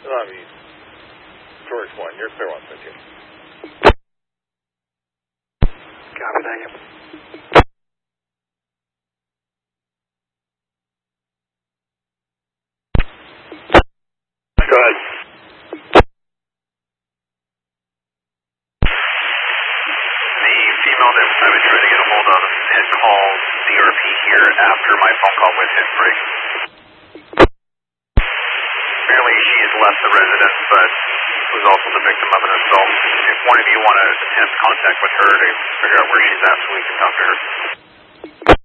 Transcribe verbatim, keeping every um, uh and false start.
Tsunami, George one, you're clear one, thank you. Copy, thank you. Go ahead. The female that I've been trying to get a hold of had called C R P here after my phone call with history. Apparently she has left the residence, but was also the victim of an assault. If one of you want to attempt contact with her to figure out where she's at so we can talk to her.